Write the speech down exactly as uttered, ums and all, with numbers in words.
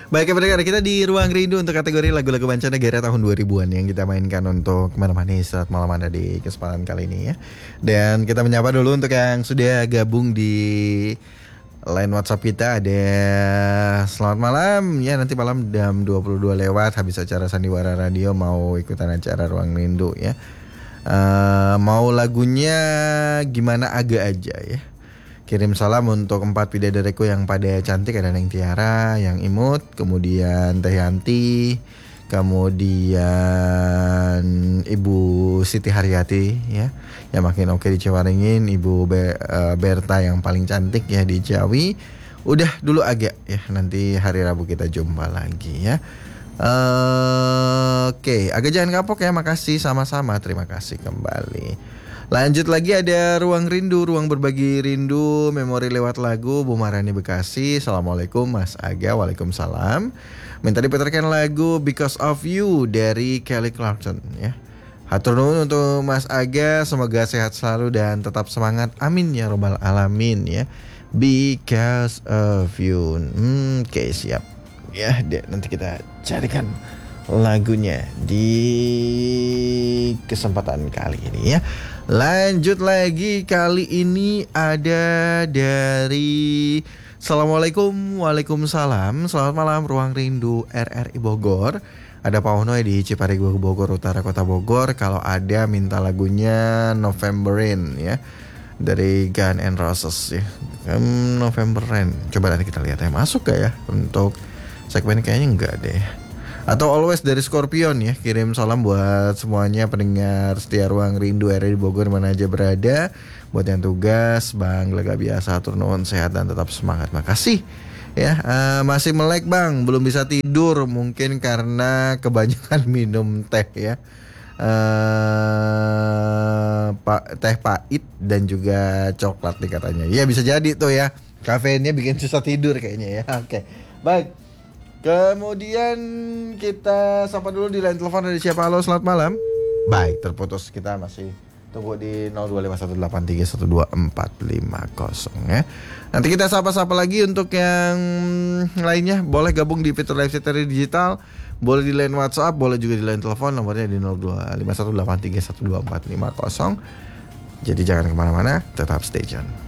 Baik, pendengar, kita di Ruang Rindu untuk kategori lagu-lagu mancanegara tahun dua ribuan yang kita mainkan untuk menemani saat malam Anda di kesempatan kali ini ya. Dan kita menyapa dulu untuk yang sudah gabung di line WhatsApp kita. Ada selamat malam ya, nanti malam jam dua puluh dua lewat habis acara Sandiwara Radio mau ikutan acara Ruang Rindu ya. Uh, mau lagunya gimana agak aja ya. Kirim salam untuk empat bidadariku yang pada cantik. Ada Neng Tiara, yang imut, kemudian Teh Yanti, kemudian Ibu Siti Haryati ya, yang makin oke di Ciwaringin, Ibu Be- uh, Berta yang paling cantik ya di Ciawi. Udah dulu agak ya, nanti hari Rabu kita jumpa lagi ya. Uh, Oke, okay. Agak jangan kapok ya, makasih sama-sama, terima kasih kembali. Lanjut lagi, ada Ruang Rindu, ruang berbagi rindu, memori lewat lagu Bu Marani Bekasi. Assalamualaikum Mas Aga. Waalaikumsalam. Minta diputarkan lagu Because of You dari Kelly Clarkson ya. Hatur nuhun untuk Mas Aga, semoga sehat selalu dan tetap semangat. Amin ya robbal alamin ya. Because of You. Hmm, Oke, okay, siap. Ya, deh, nanti kita carikan lagunya di kesempatan kali ini ya. Lanjut lagi, kali ini ada dari Assalamualaikum, Waalaikumsalam. Selamat malam Ruang Rindu R R I Bogor. Ada Pak Ono di Ciparigua Bogor Utara Kota Bogor. Kalau ada minta lagunya Novemberin ya, dari Guns N' Roses ya. um, Novemberin. Coba nanti kita lihat ya, masuk gak ya untuk segmen, kayaknya enggak deh. Atau Always dari Scorpion ya. Kirim salam buat semuanya pendengar setia Ruang Rindu R R I Bogor mana aja berada. Buat yang tugas, Bang lega biasa, atur nuhun, sehat dan tetap semangat. Makasih ya. uh, Masih melek Bang, belum bisa tidur, mungkin karena kebanyakan minum teh ya. uh, Pak teh pahit dan juga coklat nih katanya. Ya bisa jadi tuh ya, kafeinnya bikin susah tidur kayaknya ya. Oke, baik. Kemudian kita sapa dulu di line telepon dari siapa. Halo, selamat malam. Baik, terputus. Kita masih tunggu di nol dua lima satu delapan tiga satu dua empat lima nol ya. Nanti kita sapa-sapa lagi untuk yang lainnya. Boleh gabung di fitur live chat digital, boleh di line WhatsApp, boleh juga di line telepon. Nomornya di nol dua lima satu delapan tiga satu dua empat lima nol. Jadi jangan kemana-mana, tetap stay tune.